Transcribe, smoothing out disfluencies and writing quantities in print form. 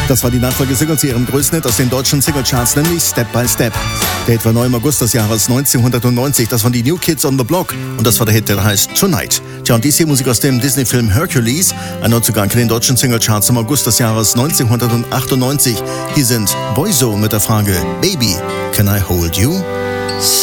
Das war die Nachfolgesingle zu ihrem größten Hit aus den deutschen Singlecharts, nämlich Step by Step. Der Hit war neu im August des Jahres 1990. Das waren die New Kids on the Block und das war der Hit, der heißt Tonight. Tja, und dies hier Musik aus dem Disney-Film Hercules, ein Neuzugang in den deutschen Singlecharts im August des Jahres 1998. Hier sind Boyzo mit der Frage Baby, can I hold you?